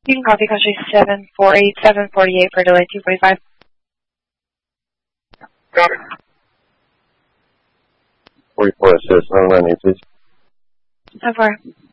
King Coffee Country 748 for delay 245. Got it. 44 assist, runway, please. So far.